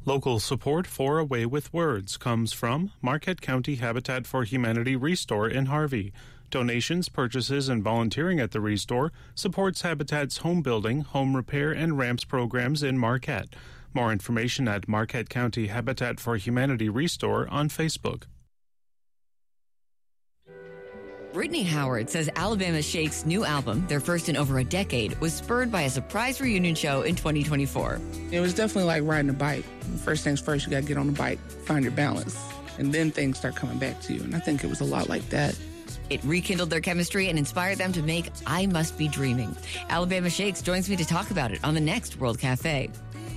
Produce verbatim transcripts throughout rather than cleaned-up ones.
Local support for A Way with Words comes from Marquette County Habitat for Humanity Restore in Harvey. Donations, purchases, and volunteering at the Restore supports Habitat's home building, home repair, and ramps programs in Marquette. More information at Marquette County Habitat for Humanity Restore on Facebook. Brittany Howard says Alabama Shake's new album, their first in over a decade, was spurred by a surprise reunion show in twenty twenty-four. It was definitely like riding a bike. First things first, you got to get on the bike, find your balance, and then things start coming back to you. And I think it was a lot like that. It rekindled their chemistry and inspired them to make I Must Be Dreaming. Alabama Shakes joins me to talk about it on the next World Cafe.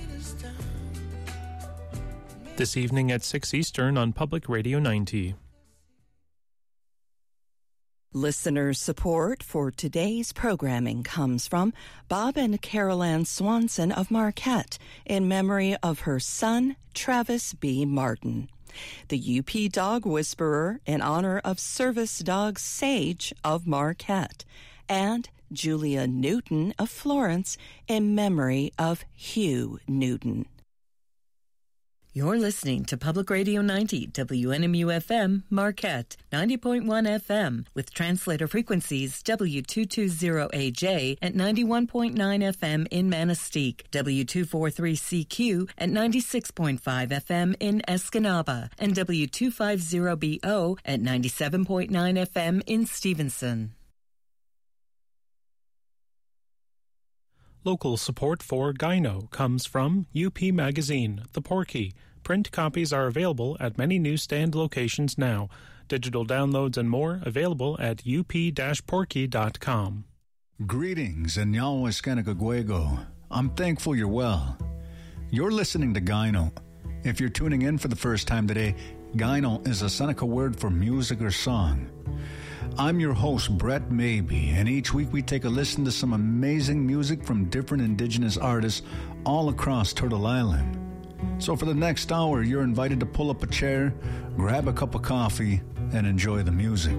This evening at six Eastern on Public Radio ninety. Listener support for today's programming comes from Bob and Carol Ann Swanson of Marquette in memory of her son, Travis B. Martin. The U P Dog Whisperer in honor of Service Dog Sage of Marquette. And Julia Newton of Florence in memory of Hugh Newton. You're listening to Public Radio ninety, W N M U F M, Marquette, ninety point one F M, with translator frequencies W two twenty A J at ninety-one point nine F M in Manistee, W two forty-three C Q at ninety-six point five F M in Escanaba, and W two fifty B O at ninety-seven point nine F M in Stevenson. Local support for Gyno comes from U P Magazine, The Porky. Print copies are available at many newsstand locations now. Digital downloads and more available at u p dash porky dot com. Greetings and Yahweh. I'm thankful you're well. You're listening to Gyno. If you're tuning in for the first time today, Gyno is a Seneca word for music or song. I'm your host, Brett Maybe, and each week we take a listen to some amazing music from different indigenous artists all across Turtle Island. So for the next hour, you're invited to pull up a chair, grab a cup of coffee, and enjoy the music.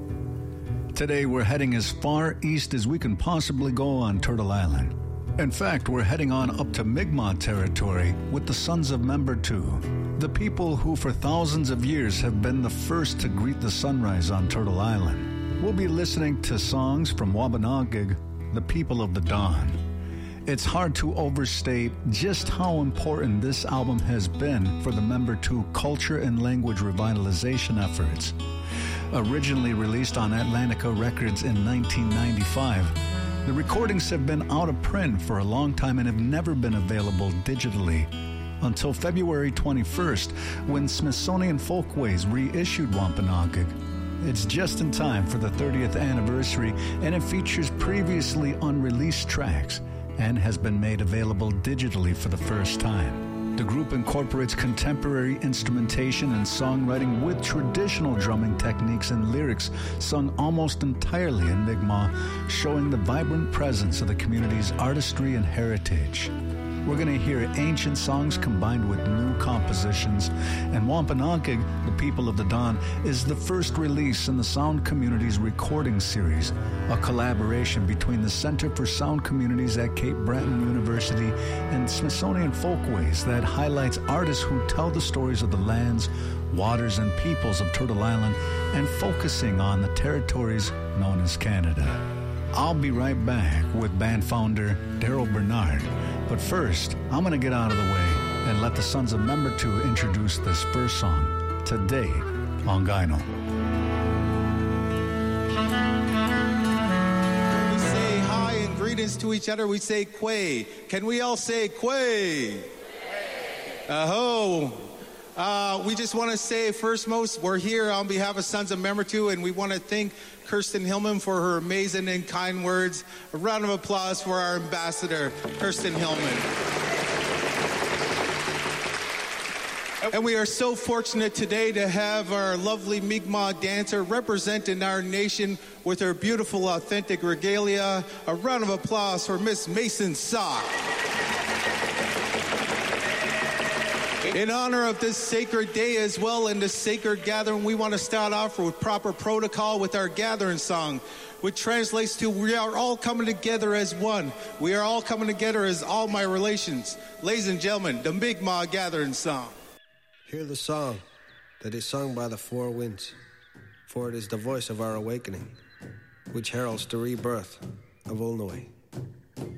Today, we're heading as far east as we can possibly go on Turtle Island. In fact, we're heading on up to Mi'kmaq territory with the Sons of Membertou, the people who for thousands of years have been the first to greet the sunrise on Turtle Island. We'll be listening to songs from Wabanakig, the people of the dawn. It's hard to overstate just how important this album has been for the Membertou culture and language revitalization efforts. Originally released on Atlantica Records in nineteen ninety-five, the recordings have been out of print for a long time and have never been available digitally until February twenty-first, when Smithsonian Folkways reissued Wampanoag. It's just in time for the thirtieth anniversary, and it features previously unreleased tracks and has been made available digitally for the first time. The group incorporates contemporary instrumentation and songwriting with traditional drumming techniques and lyrics sung almost entirely in Mi'kmaq, showing the vibrant presence of the community's artistry and heritage. We're going to hear ancient songs combined with new compositions, and Wampanoag, the people of the dawn, is the first release in the Sound Communities recording series, a collaboration between the Center for Sound Communities at Cape Breton University and Smithsonian Folkways that highlights artists who tell the stories of the lands, waters, and peoples of Turtle Island, and focusing on the territories known as Canada. I'll be right back with band founder Daryl Bernard. But first, I'm going to get out of the way and let the Sons of Membertou introduce this first song today on Gyno. We say hi and greetings to each other. We say Kway. Can we all say Kway? Aho. Uh, we just want to say, first most, we're here on behalf of Sons of Membertou, and we want to thank Kirsten Hillman for her amazing and kind words. A round of applause for our ambassador, Kirsten Hillman. And we are so fortunate today to have our lovely Mi'kmaq dancer representing our nation with her beautiful, authentic regalia. A round of applause for Miss Mason Sock. In honor of this sacred day as well and this sacred gathering, we want to start off with proper protocol with our gathering song, which translates to we are all coming together as one. We are all coming together as all my relations. Ladies and gentlemen, the Mi'kmaq gathering song. Hear the song that is sung by the four winds, for it is the voice of our awakening, which heralds the rebirth of Ulnoi.